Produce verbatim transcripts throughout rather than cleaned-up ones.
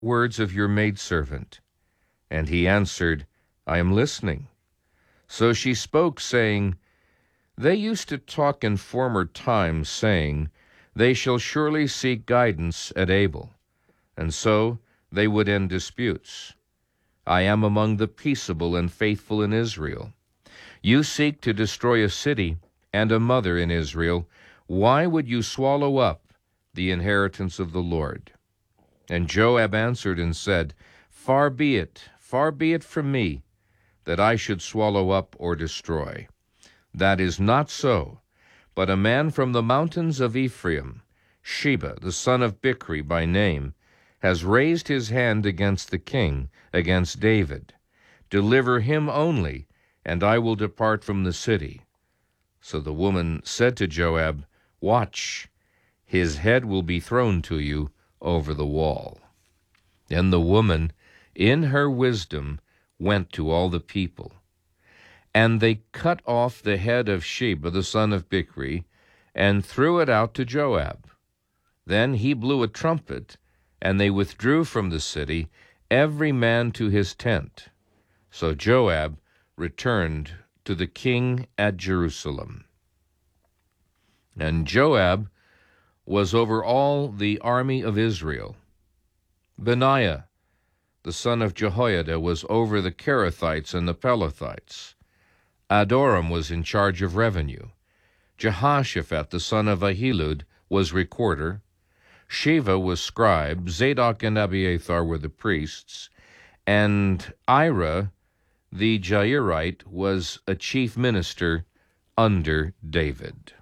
words of your maidservant. And he answered, I am listening. So she spoke, saying, They used to talk in former times, saying, They shall surely seek guidance at Abel, and so they would end disputes. I am among the peaceable and faithful in Israel. You seek to destroy a city and a mother in Israel. Why would you swallow up the inheritance of the Lord? And Joab answered and said, Far be it, far be it from me, that I should swallow up or destroy. That is not so, but a man from the mountains of Ephraim, Sheba, the son of Bichri by name, has raised his hand against the king, against David. Deliver him only, and I will depart from the city. So the woman said to Joab, Watch, his head will be thrown to you over the wall. Then the woman, in her wisdom, went to all the people. And they cut off the head of Sheba, the son of Bichri, and threw it out to Joab. Then he blew a trumpet, and they withdrew from the city, every man to his tent. So Joab returned to the king at Jerusalem. And Joab was over all the army of Israel. Benaiah, the son of Jehoiada, was over the Kerethites and the Pelethites. Adoram was in charge of revenue. Jehoshaphat, the son of Ahilud, was recorder. Sheva was scribe. Zadok and Abiathar were the priests. And Ira, the Jairite, was a chief minister under David.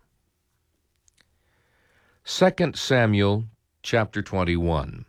Second Samuel chapter twenty-one.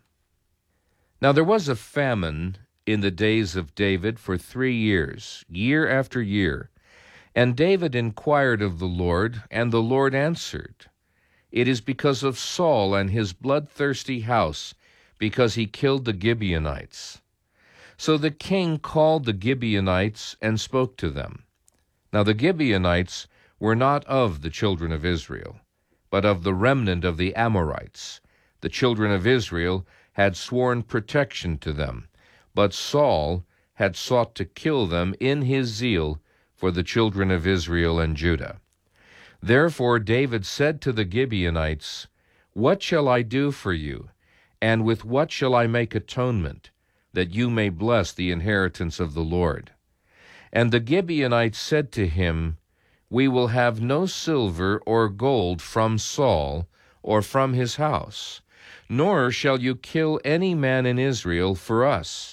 Now there was a famine in the days of David for three years, year after year. And David inquired of the Lord, and the Lord answered, It is because of Saul and his bloodthirsty house, because he killed the Gibeonites. So the king called the Gibeonites and spoke to them. Now the Gibeonites were not of the children of Israel, but of the remnant of the Amorites. The children of Israel had sworn protection to them, but Saul had sought to kill them in his zeal for the children of Israel and Judah. Therefore David said to the Gibeonites, What shall I do for you, and with what shall I make atonement, that you may bless the inheritance of the Lord? And the Gibeonites said to him, We will have no silver or gold from Saul or from his house, nor shall you kill any man in Israel for us.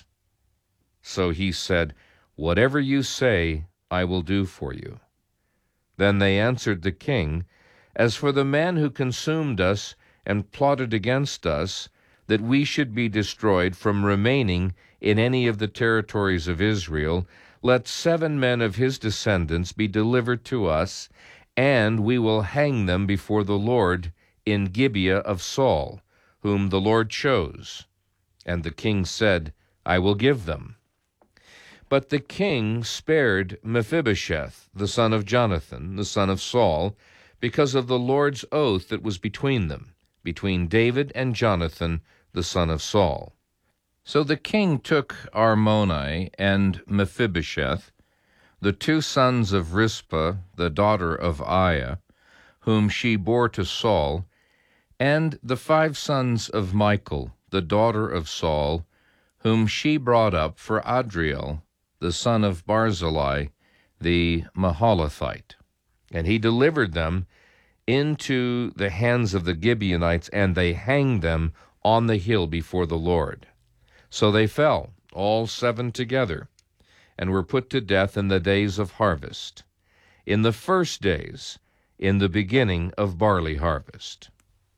So he said, Whatever you say, I will do for you. Then they answered the king, As for the man who consumed us and plotted against us, that we should be destroyed from remaining in any of the territories of Israel, let seven men of his descendants be delivered to us, and we will hang them before the Lord in Gibeah of Saul, whom the Lord chose. And the king said, I will give them. But the king spared Mephibosheth, the son of Jonathan, the son of Saul, because of the Lord's oath that was between them, between David and Jonathan, the son of Saul. So the king took Armoni and Mephibosheth, the two sons of Rizpah, the daughter of Aiah, whom she bore to Saul, and the five sons of Michal, the daughter of Saul, whom she brought up for Adriel, the son of Barzillai, the Mahalathite. And he delivered them into the hands of the Gibeonites, and they hanged them on the hill before the Lord. So they fell, all seven together, and were put to death in the days of harvest, in the first days, in the beginning of barley harvest.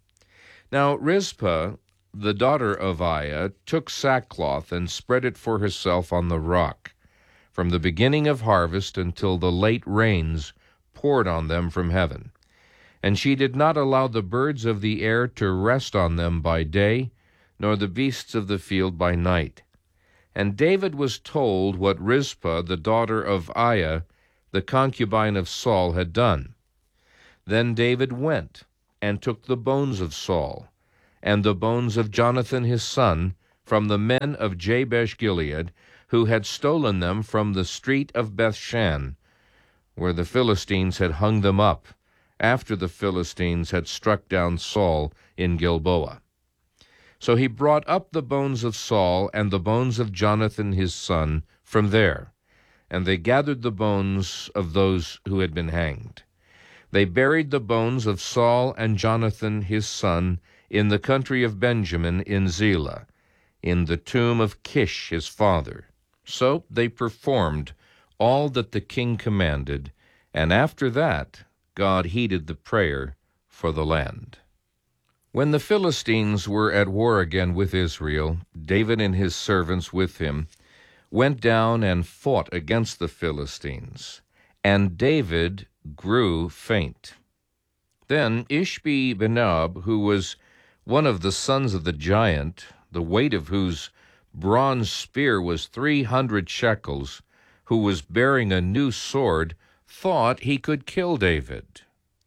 Now Rizpah, the daughter of Aiah, took sackcloth and spread it for herself on the rock, from the beginning of harvest until the late rains poured on them from heaven. And she did not allow the birds of the air to rest on them by day, nor the beasts of the field by night. And David was told what Rizpah, the daughter of Aiah, the concubine of Saul, had done. Then David went and took the bones of Saul, and the bones of Jonathan his son, from the men of Jabesh-Gilead, who had stolen them from the street of Bethshan, where the Philistines had hung them up, after the Philistines had struck down Saul in Gilboa. So he brought up the bones of Saul and the bones of Jonathan his son from there, and they gathered the bones of those who had been hanged. They buried the bones of Saul and Jonathan his son in the country of Benjamin in Zelah, in the tomb of Kish his father. So they performed all that the king commanded, and after that God heeded the prayer for the land. When the Philistines were at war again with Israel, David and his servants with him went down and fought against the Philistines, and David grew faint. Then Ishbi-Benob, who was one of the sons of the giant, the weight of whose bronze spear was three hundred shekels, who was bearing a new sword, thought he could kill David.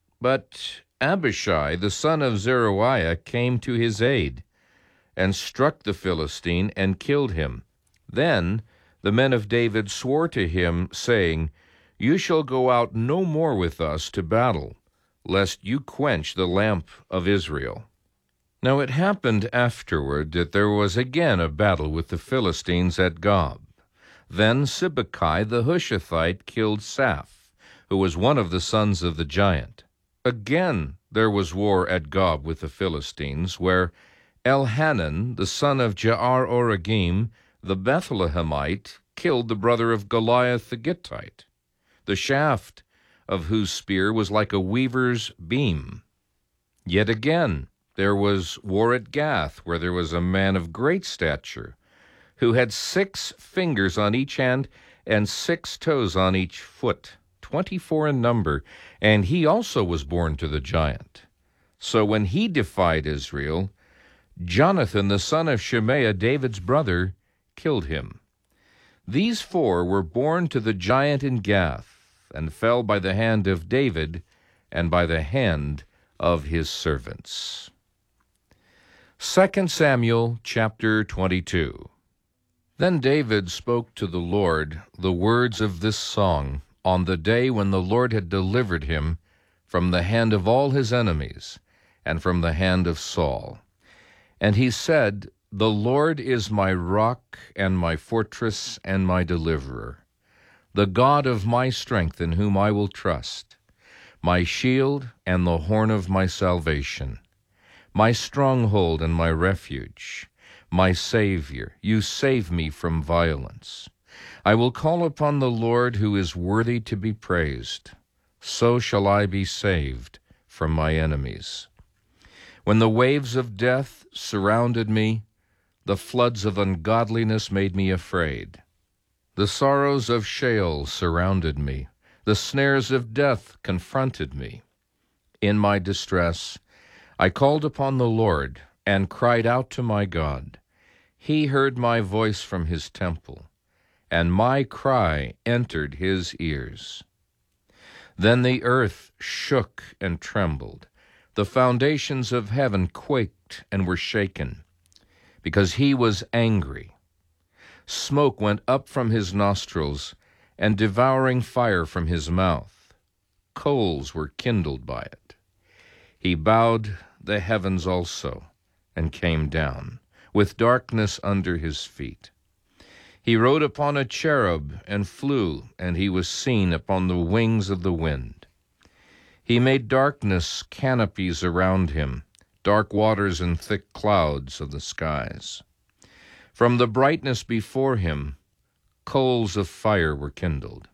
But Abishai, the son of Zeruiah, came to his aid, and struck the Philistine and killed him. Then the men of David swore to him, saying, "You shall go out no more with us to battle, lest you quench the lamp of Israel." Now it happened afterward that there was again a battle with the Philistines at Gob. Then Sibbecai the Hushathite killed Saph, who was one of the sons of the giant. Again there was war at Gob with the Philistines, where Elhanan, the son of Jaar-oregim, the Bethlehemite, killed the brother of Goliath the Gittite, the shaft of whose spear was like a weaver's beam. Yet again there was war at Gath, where there was a man of great stature, who had six fingers on each hand and six toes on each foot, twenty-four in number, and he also was born to the giant. So when he defied Israel, Jonathan, the son of Shimea, David's brother, killed him. These four were born to the giant in Gath, and fell by the hand of David and by the hand of his servants. Second Samuel chapter twenty-two. Then David spoke to the Lord the words of this song on the day when the Lord had delivered him from the hand of all his enemies and from the hand of Saul. And he said, "The Lord is my rock and my fortress and my deliverer, the God of my strength in whom I will trust, my shield and the horn of my salvation, my stronghold and my refuge, my Savior. You save me from violence. I will call upon the Lord who is worthy to be praised. So shall I be saved from my enemies. When the waves of death surrounded me, the floods of ungodliness made me afraid. The sorrows of Sheol surrounded me. The snares of death confronted me. In my distress, I called upon the Lord and cried out to my God. He heard my voice from his temple, and my cry entered his ears. Then the earth shook and trembled. The foundations of heaven quaked and were shaken, because he was angry. Smoke went up from his nostrils, and devouring fire from his mouth. Coals were kindled by it. He bowed the heavens also, and came down, with darkness under his feet. He rode upon a cherub and flew, and he was seen upon the wings of the wind. He made darkness canopies around him, dark waters and thick clouds of the skies. From the brightness before him, coals of fire were kindled.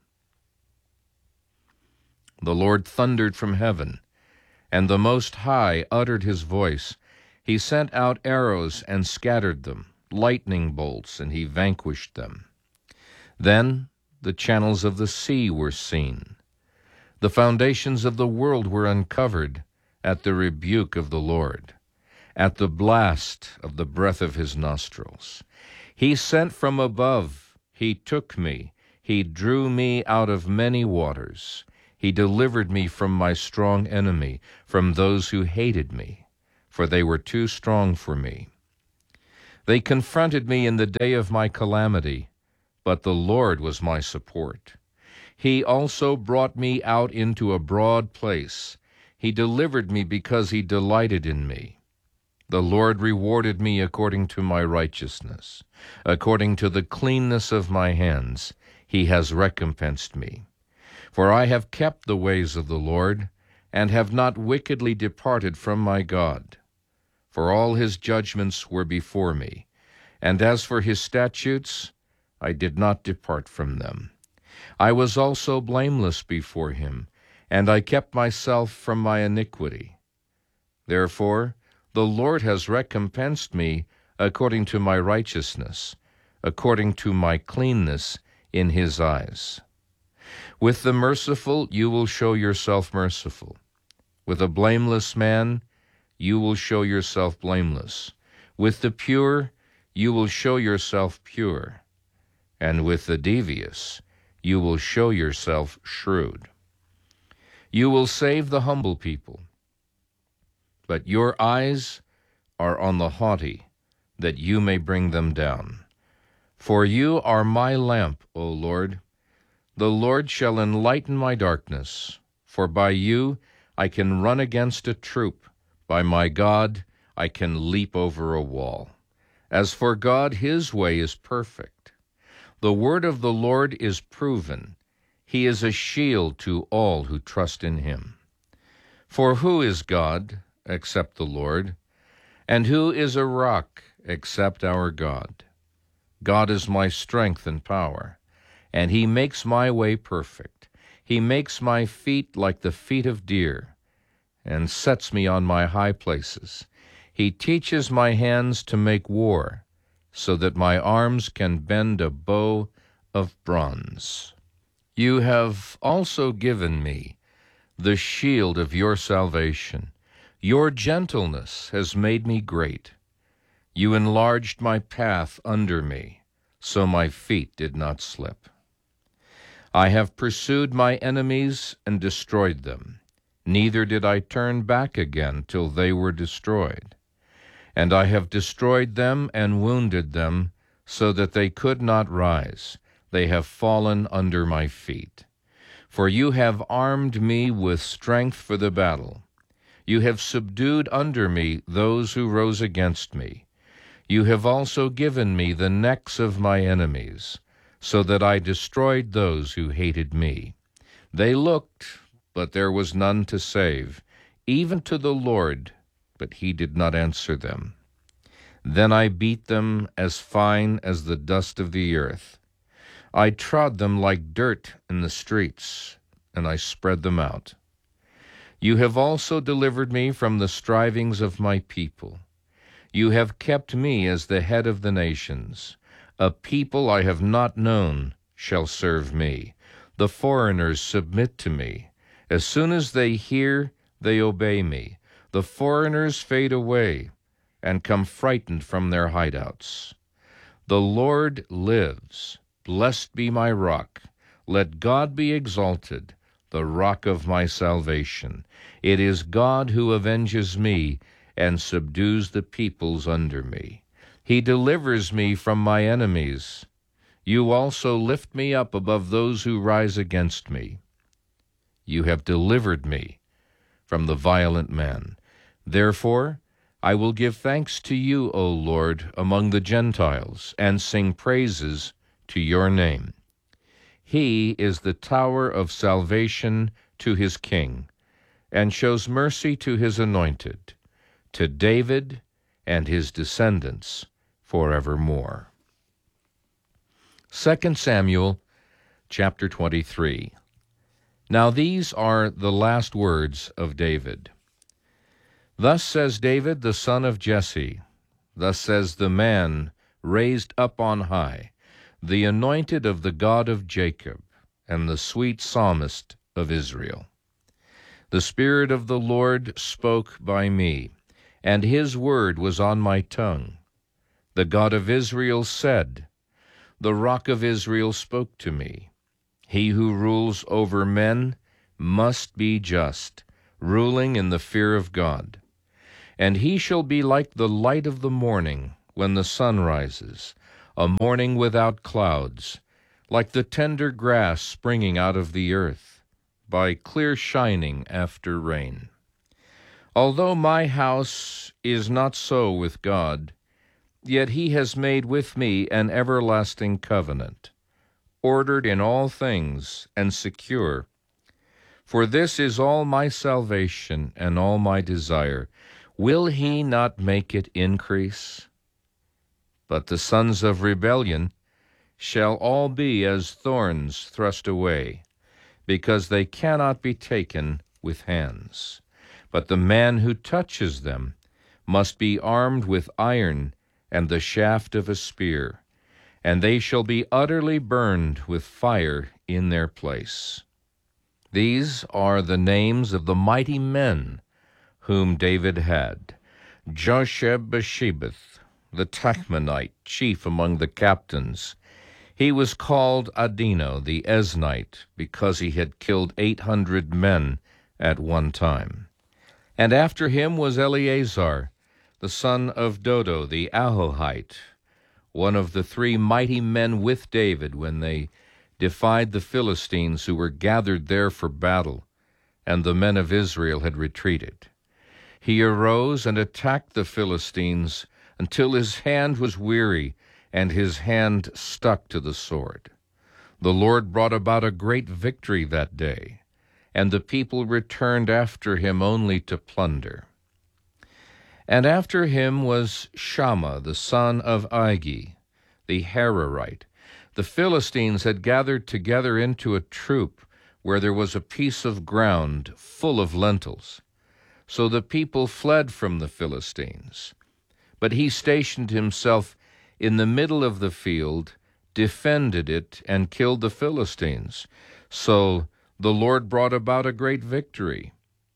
The Lord thundered from heaven, and the Most High uttered his voice. He sent out arrows and scattered them, lightning bolts, and he vanquished them. Then the channels of the sea were seen. The foundations of the world were uncovered at the rebuke of the Lord, at the blast of the breath of his nostrils. He sent from above, he took me, he drew me out of many waters. He delivered me from my strong enemy, from those who hated me, for they were too strong for me. They confronted me in the day of my calamity, but the Lord was my support. He also brought me out into a broad place. He delivered me because he delighted in me. The Lord rewarded me according to my righteousness. According to the cleanness of my hands, he has recompensed me. For I have kept the ways of the Lord, and have not wickedly departed from my God. For all his judgments were before me, and as for his statutes, I did not depart from them. I was also blameless before him, and I kept myself from my iniquity. Therefore the Lord has recompensed me according to my righteousness, according to my cleanness in his eyes. With the merciful you will show yourself merciful. With a blameless man you will show yourself blameless. With the pure you will show yourself pure. And with the devious you will show yourself shrewd. You will save the humble people, but your eyes are on the haughty, that you may bring them down. For you are my lamp, O Lord. The Lord shall enlighten my darkness, for by you I can run against a troop. By my God I can leap over a wall. As for God, his way is perfect. The word of the Lord is proven. He is a shield to all who trust in him. For who is God except the Lord? And who is a rock except our God? God is my strength and power, and he makes my way perfect. He makes my feet like the feet of deer, and sets me on my high places. He teaches my hands to make war, so that my arms can bend a bow of bronze. You have also given me the shield of your salvation. Your gentleness has made me great. You enlarged my path under me, so my feet did not slip. I have pursued my enemies and destroyed them. Neither did I turn back again till they were destroyed. And I have destroyed them and wounded them, so that they could not rise. They have fallen under my feet. For you have armed me with strength for the battle. You have subdued under me those who rose against me. You have also given me the necks of my enemies, so that I destroyed those who hated me. They looked, but there was none to save, even to the Lord, but he did not answer them. Then I beat them as fine as the dust of the earth. I trod them like dirt in the streets, and I spread them out. You have also delivered me from the strivings of my people. You have kept me as the head of the nations. A people I have not known shall serve me. The foreigners submit to me. As soon as they hear, they obey me. The foreigners fade away and come frightened from their hideouts. The Lord lives. Blessed be my rock. Let God be exalted, the rock of my salvation. It is God who avenges me and subdues the peoples under me. He delivers me from my enemies. You also lift me up above those who rise against me. You have delivered me from the violent man. Therefore, I will give thanks to you, O Lord, among the Gentiles, and sing praises to your name. He is the tower of salvation to his king, and shows mercy to his anointed, to David and his descendants forevermore. Second Samuel chapter twenty-three. Now these are the last words of David. Thus says David, the son of Jesse, thus says the man raised up on high, the anointed of the God of Jacob, and the sweet psalmist of Israel. The Spirit of the Lord spoke by me, and his word was on my tongue. The God of Israel said, the Rock of Israel spoke to me. He who rules over men must be just, ruling in the fear of God. And he shall be like the light of the morning, when the sun rises, a morning without clouds, like the tender grass springing out of the earth, by clear shining after rain. Although my house is not so with God, yet he has made with me an everlasting covenant, ordered in all things and secure. For this is all my salvation and all my desire. Will he not make it increase? But the sons of rebellion shall all be as thorns thrust away, because they cannot be taken with hands. But the man who touches them must be armed with iron and the shaft of a spear, and they shall be utterly burned with fire in their place. These are the names of the mighty men whom David had: Josheb-Basshebeth, the Tachmonite, chief among the captains. He was called Adino the Eznite, because he had killed eight hundred men at one time. And after him was Eleazar, the son of Dodo the Ahohite, one of the three mighty men with David when they defied the Philistines who were gathered there for battle, and the men of Israel had retreated. He arose and attacked the Philistines until his hand was weary and his hand stuck to the sword. The Lord brought about a great victory that day, and the people returned after him only to plunder. And after him was Shammah, the son of Igi, the Hararite. The Philistines had gathered together into a troop where there was a piece of ground full of lentils. So the people fled from the Philistines. But he stationed himself in the middle of the field, defended it, and killed the Philistines. So the Lord brought about a great victory.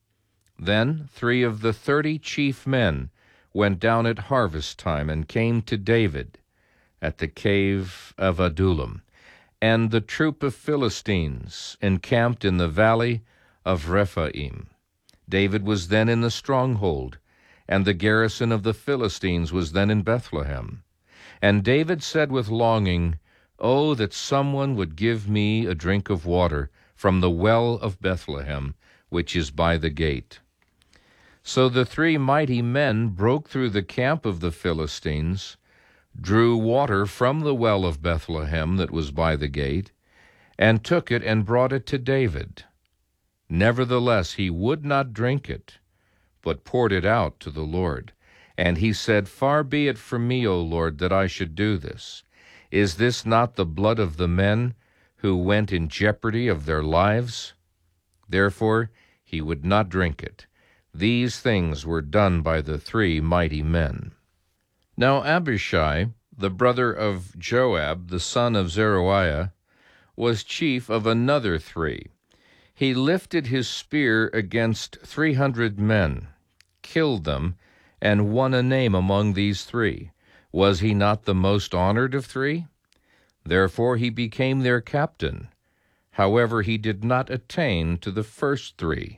Then three of the thirty chief men went down at harvest time and came to David at the cave of Adullam, and the troop of Philistines encamped in the valley of Rephaim. David was then in the stronghold, and the garrison of the Philistines was then in Bethlehem. And David said with longing, "Oh, that someone would give me a drink of water from the well of Bethlehem, which is by the gate." So the three mighty men broke through the camp of the Philistines, drew water from the well of Bethlehem that was by the gate, and took it and brought it to David. Nevertheless he would not drink it, but poured it out to the Lord. And he said, "Far be it from me, O Lord, that I should do this. Is this not the blood of the men who went in jeopardy of their lives?" Therefore he would not drink it. These things were done by the three mighty men. Now Abishai, the brother of Joab, the son of Zeruiah, was chief of another three. He lifted his spear against three hundred men, killed them, and won a name among these three. Was he not the most honored of three? Therefore he became their captain. However, he did not attain to the first three.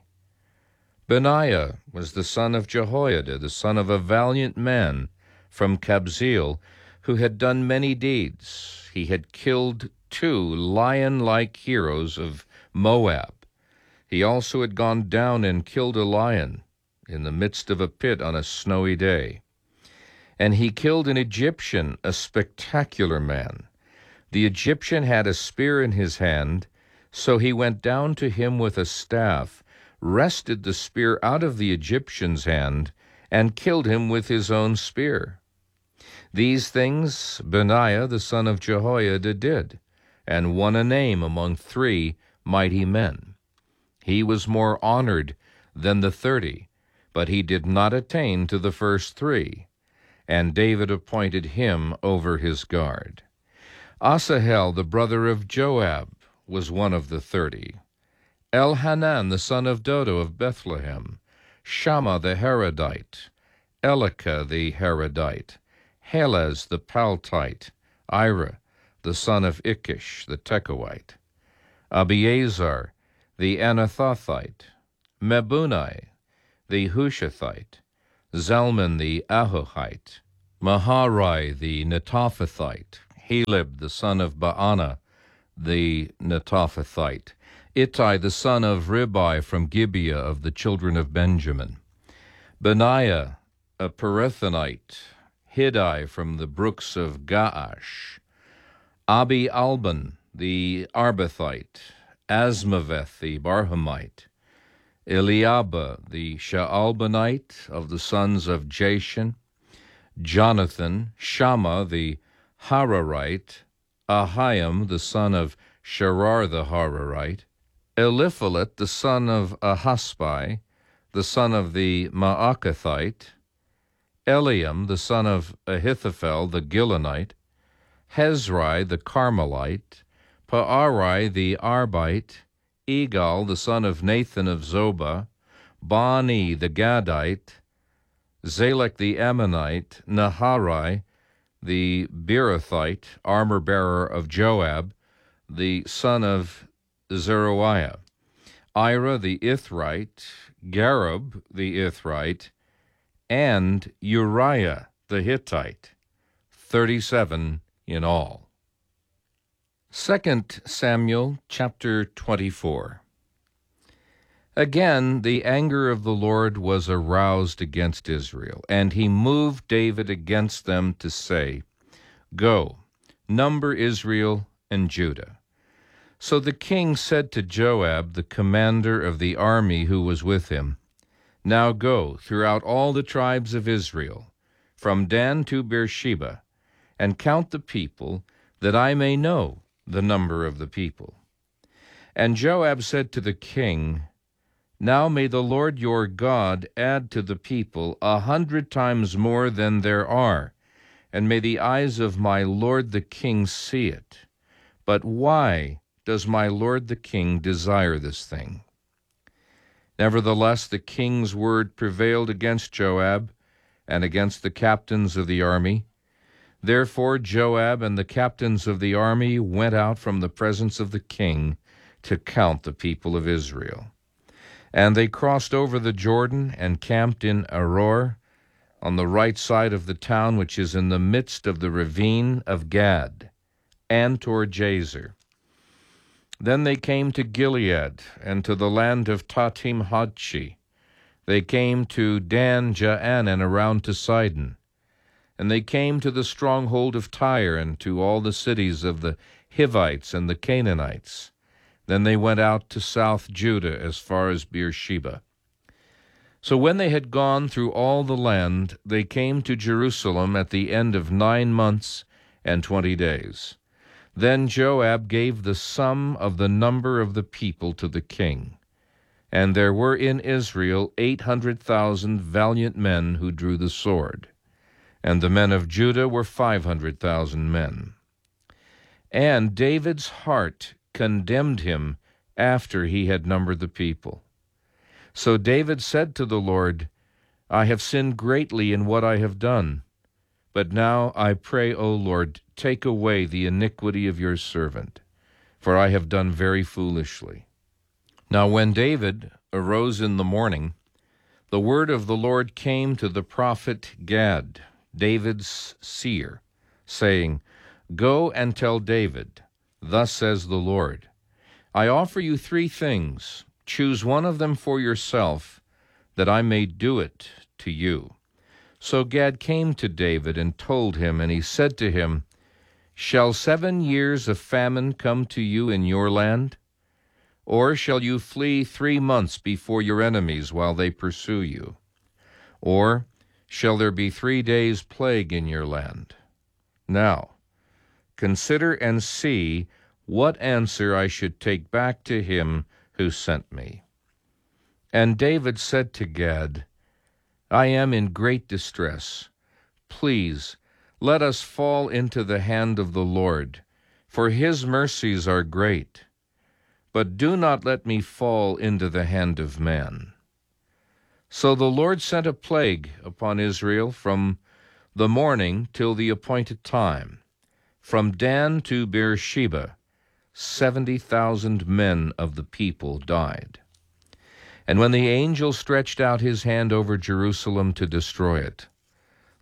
Benaiah was the son of Jehoiada, the son of a valiant man from Kabzeel, who had done many deeds. He had killed two lion-like heroes of Moab. He also had gone down and killed a lion in the midst of a pit on a snowy day. And he killed an Egyptian, a spectacular man. The Egyptian had a spear in his hand, so he went down to him with a staff, wrested the spear out of the Egyptian's hand, and killed him with his own spear. These things Benaiah the son of Jehoiada did, and won a name among three mighty men. He was more honored than the thirty, but he did not attain to the first three, and David appointed him over his guard. Asahel, the brother of Joab, was one of the thirty. Elhanan, the son of Dodo of Bethlehem, Shammah the Harodite, Elika the Harodite, Helez the Paltite, Ira, the son of Ikish the Tekoite, Abiezer the Anathothite, Mebunai the Hushathite, Zalman the Ahohite, Maharai the Netophathite, Heleb the son of Baanah the Netophathite, Ittai the son of Ribai from Gibeah of the children of Benjamin, Benaiah a Perethonite, Hiddai from the brooks of Gaash, Abi Alban the Arbathite, Asmaveth the Barhamite, Eliabah the Shaalbanite of the sons of Jashan, Jonathan, Shammah the Hararite, Ahiam the son of Sharar the Hararite, Eliphalet the son of Ahasbai, the son of the Maakathite, Eliam the son of Ahithophel the Gilonite, Hezrai the Carmelite, Paarai the Arbite, Egal the son of Nathan of Zobah, Bani the Gadite, Zalek the Ammonite, Naharai the Beerothite, armor-bearer of Joab, the son of Zeruiah, Ira the Ithrite, Gareb the Ithrite, and Uriah the Hittite, thirty-seven in all. Second Samuel chapter twenty-four. Again, the anger of the Lord was aroused against Israel, and he moved David against them to say, Go, number Israel and Judah. So the king said to Joab, the commander of the army who was with him, Now go throughout all the tribes of Israel, from Dan to Beersheba, and count the people, that I may know the number of the people. And Joab said to the king, Now may the Lord your God add to the people a hundred times more than there are, and may the eyes of my lord the king see it. But why does my lord the king desire this thing? Nevertheless, the king's word prevailed against Joab and against the captains of the army. Therefore Joab and the captains of the army went out from the presence of the king to count the people of Israel. And they crossed over the Jordan and camped in Aror, on the right side of the town which is in the midst of the ravine of Gad, and toward Jazer. Then they came to Gilead, and to the land of Tatim Hodshi. They came to Dan Jaan and around to Sidon. And they came to the stronghold of Tyre, and to all the cities of the Hivites and the Canaanites. Then they went out to south Judah as far as Beersheba. So when they had gone through all the land, they came to Jerusalem at the end of nine months and twenty days. Then Joab gave the sum of the number of the people to the king. And there were in Israel eight hundred thousand valiant men who drew the sword. And the men of Judah were five hundred thousand men. And David's heart condemned him after he had numbered the people. So David said to the Lord, I have sinned greatly in what I have done. But now I pray, O Lord, take away the iniquity of your servant, for I have done very foolishly. Now when David arose in the morning, the word of the Lord came to the prophet Gad, David's seer, saying, Go and tell David, Thus says the Lord, I offer you three things. Choose one of them for yourself, that I may do it to you. So Gad came to David and told him, and he said to him, Shall seven years of famine come to you in your land? Or shall you flee three months before your enemies while they pursue you? Or shall there be three days' plague in your land? Now, consider and see what answer I should take back to him who sent me. And David said to Gad, I am in great distress. Please, let us fall into the hand of the Lord, for his mercies are great. But do not let me fall into the hand of man. So the Lord sent a plague upon Israel from the morning till the appointed time. From Dan to Beersheba, seventy thousand men of the people died. And when the angel stretched out his hand over Jerusalem to destroy it,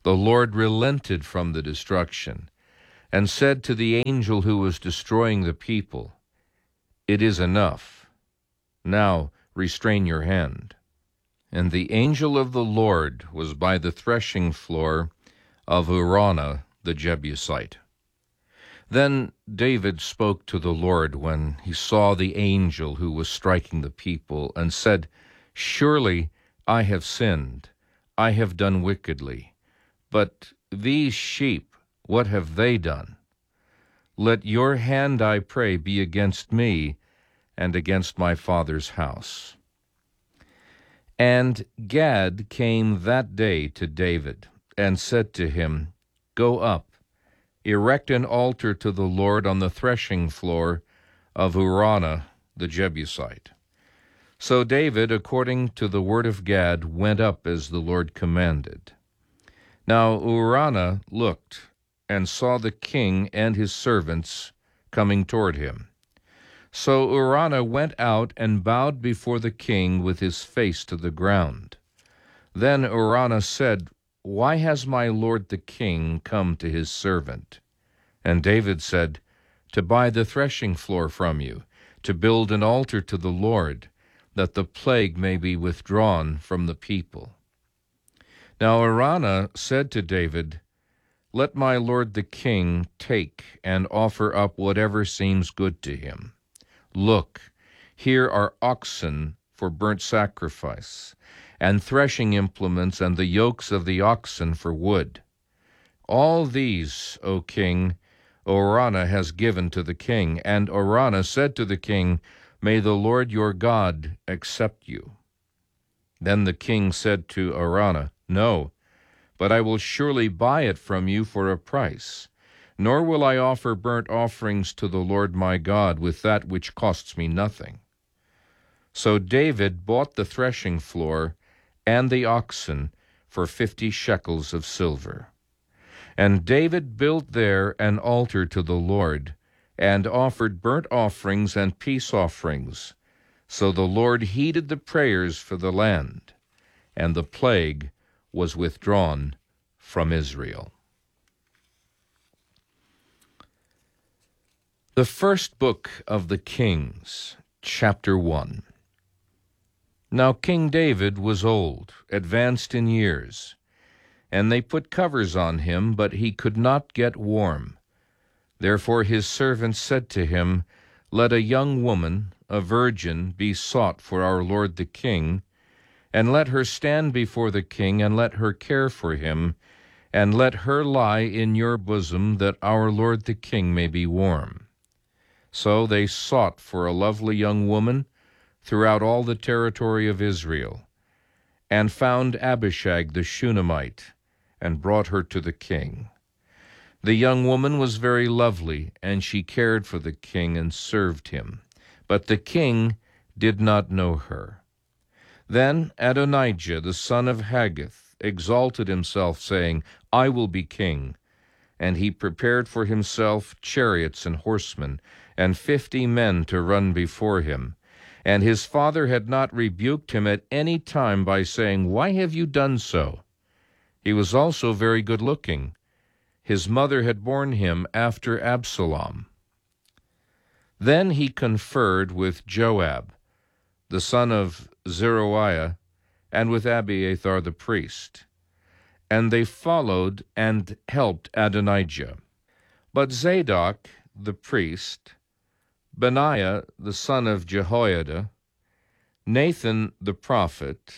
the Lord relented from the destruction and said to the angel who was destroying the people, "It is enough. Now restrain your hand." And the angel of the Lord was by the threshing floor of Araunah the Jebusite. Then David spoke to the Lord when he saw the angel who was striking the people, and said, "Surely I have sinned, I have done wickedly. But these sheep, what have they done? Let your hand, I pray, be against me and against my father's house." And Gad came that day to David, and said to him, "Go up, erect an altar to the Lord on the threshing floor of Araunah the Jebusite." So David, according to the word of Gad, went up as the Lord commanded. Now Araunah looked and saw the king and his servants coming toward him. So Araunah went out and bowed before the king with his face to the ground. Then Araunah said, "Why has my lord the king come to his servant?" And David said, "To buy the threshing floor from you, to build an altar to the Lord, that the plague may be withdrawn from the people." Now Araunah said to David, "Let my lord the king take and offer up whatever seems good to him. Look, here are oxen for burnt sacrifice, and threshing implements and the yokes of the oxen for wood. All these, O king, Araunah has given to the king." And Araunah said to the king, "May the Lord your God accept you." Then the king said to Araunah, "No, but I will surely buy it from you for a price. Nor will I offer burnt offerings to the Lord my God with that which costs me nothing." So David bought the threshing floor and the oxen for fifty shekels of silver. And David built there an altar to the Lord, and offered burnt offerings and peace offerings. So the Lord heeded the prayers for the land, and the plague was withdrawn from Israel. The first book of the Kings, chapter one. Now King David was old, advanced in years, and they put covers on him, but he could not get warm. Therefore his servants said to him, "Let a young woman, a virgin, be sought for our lord the king, and let her stand before the king, and let her care for him, and let her lie in your bosom, that our lord the king may be warm." So they sought for a lovely young woman throughout all the territory of Israel, and found Abishag the Shunammite, and brought her to the king. The young woman was very lovely, and she cared for the king and served him. But the king did not know her. Then Adonijah the son of Haggith exalted himself, saying, "I will be king." And he prepared for himself chariots and horsemen, and fifty men to run before him. And his father had not rebuked him at any time by saying, "Why have you done so?" He was also very good-looking. His mother had borne him after Absalom. Then he conferred with Joab, the son of Zeruiah, and with Abiathar the priest. And they followed and helped Adonijah. But Zadok the priest, Benaiah the son of Jehoiada, Nathan the prophet,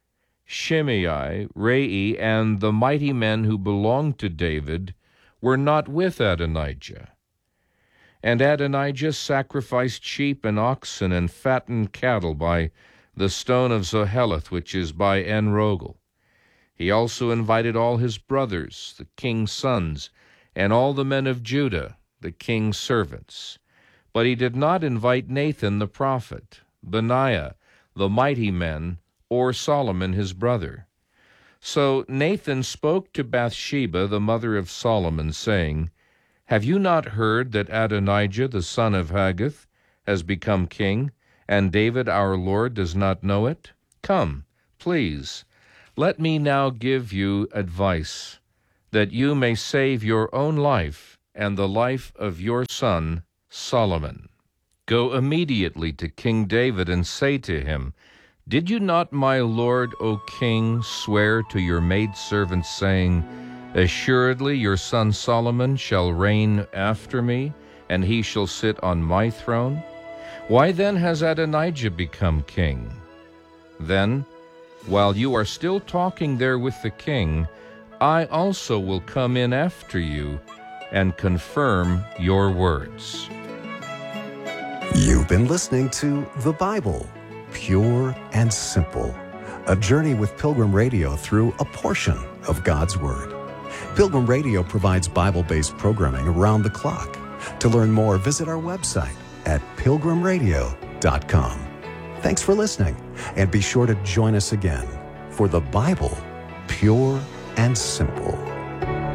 Shimei, Rei, and the mighty men who belonged to David were not with Adonijah. And Adonijah sacrificed sheep and oxen and fattened cattle by the stone of Zoheleth, which is by En-rogel. He also invited all his brothers, the king's sons, and all the men of Judah, the king's servants. But he did not invite Nathan the prophet, Benaiah, the mighty men, or Solomon his brother. So Nathan spoke to Bathsheba, the mother of Solomon, saying, "Have you not heard that Adonijah the son of Haggith has become king, and David our Lord does not know it? Come, please, let me now give you advice, that you may save your own life and the life of your son Solomon. Go immediately to King David and say to him, Did you not, my lord, O king, swear to your maidservant, saying, Assuredly your son Solomon shall reign after me, and he shall sit on my throne? Why then has Adonijah become king? Then, while you are still talking there with the king, I also will come in after you and confirm your words. You've been listening to The Bible, Pure and Simple, a journey with Pilgrim Radio through a portion of God's Word. Pilgrim Radio provides Bible-based programming around the clock. To learn more, visit our website at pilgrim radio dot com. Thanks for listening, and be sure to join us again for The Bible, Pure and Simple.